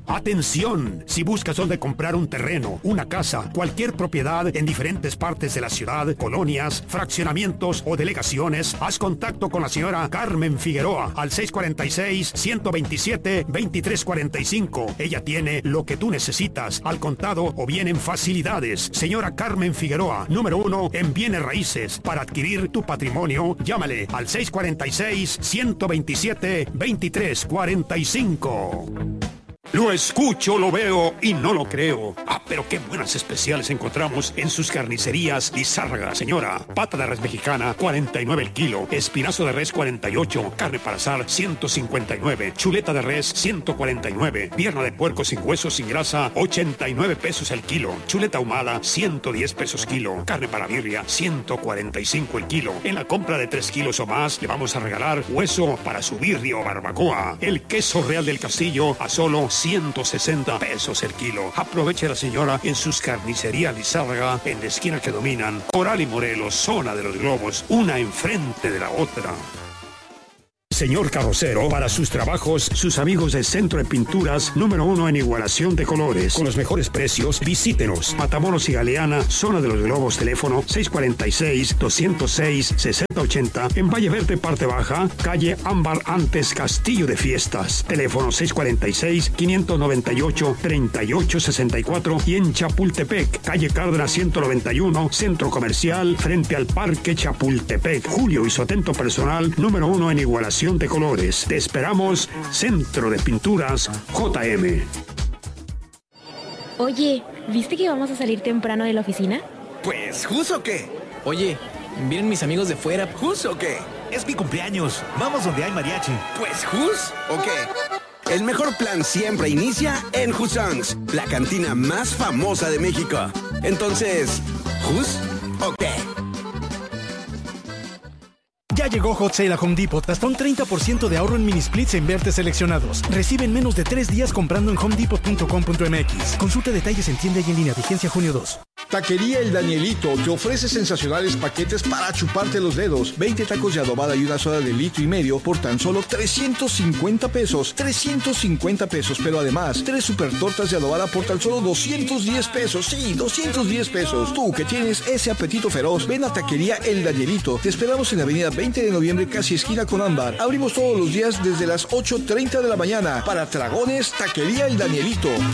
¡Atención! Si buscas dónde comprar un terreno, una casa, cualquier propiedad en diferentes partes de la ciudad, colonias, fraccionamientos o delegaciones, haz contacto con la señora Carmen Figueroa al 646-127-2345. Ella tiene lo que tú necesitas, al contado o bien en facilidades. Señora Carmen Figueroa, número 1 en bienes raíces. Para adquirir tu patrimonio, llámale al 646-127-2345. Lo escucho, lo veo y no lo creo. Pero qué buenas especiales encontramos en sus carnicerías Lizárraga, señora. Pata de res mexicana, 49 el kilo. Espinazo de res, 48. Carne para asar, 159. Chuleta de res, 149. Pierna de puerco sin hueso, sin grasa, 89 pesos el kilo. Chuleta ahumada, 110 pesos kilo. Carne para birria, 145 el kilo. En la compra de 3 kilos o más, le vamos a regalar hueso para su birria o barbacoa. El queso Real del Castillo a solo 160 pesos el kilo. Aproveche la señora en sus carnicerías Lizárraga, en la esquina que dominan Coral y Morelos, zona de los Globos, una enfrente de la otra. Señor carrocero, para sus trabajos, sus amigos del Centro de Pinturas, número 1 en igualación de colores. Con los mejores precios, visítenos. Matamoros y Galeana, zona de los Globos, teléfono 646-206-6080. En Valle Verde, parte baja, calle Ámbar antes Castillo de Fiestas. Teléfono 646-598-3864. Y en Chapultepec, calle Cárdenas 191, Centro Comercial, frente al Parque Chapultepec. Julio y su atento personal, número 1 en igualación de colores. Te esperamos, Centro de Pinturas JM. Oye, ¿viste que vamos a salir temprano de la oficina? Pues, ¿justo qué? Oye, vienen mis amigos de fuera. ¿Justo qué? Es mi cumpleaños. Vamos donde hay mariachi. Pues, ¿jus o qué? El mejor plan siempre inicia en Husangs, la cantina más famosa de México. Entonces, ¿jus o qué? Ya llegó Hot Sale a Home Depot. Hasta un 30% de ahorro en mini splits e invertes seleccionados. Recibe en menos de 3 días comprando en homedepot.com.mx. Consulta detalles en tienda y en línea. Vigencia junio 2. Taquería El Danielito te ofrece sensacionales paquetes para chuparte los dedos. 20 tacos de adobada y una soda de 1,5 litros por tan solo 350 pesos. 350 pesos, pero además 3 super tortas de adobada por tan solo 210 pesos. Sí, 210 pesos. Tú que tienes ese apetito feroz, ven a Taquería El Danielito. Te esperamos en la avenida 20 de noviembre, casi esquina con Ámbar. Abrimos todos los días desde las 8:30 de la mañana. Para Dragones, Taquería El Danielito.